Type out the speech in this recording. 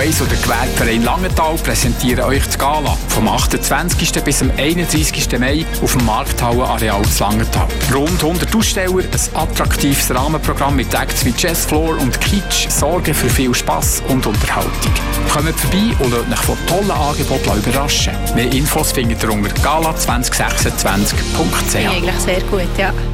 Airways und der Gewerbeverein Langenthal präsentieren euch die Gala vom 28. bis am 31. Mai auf dem Markthallenareal zu Langenthal. Rund 100 Aussteller, ein attraktives Rahmenprogramm mit Acts wie Jazzfloor und Kitsch sorgen für viel Spass und Unterhaltung. Kommt vorbei und lasst euch von tollen Angeboten überraschen. Mehr Infos findet ihr unter gala2026.ch. Eigentlich sehr gut, ja.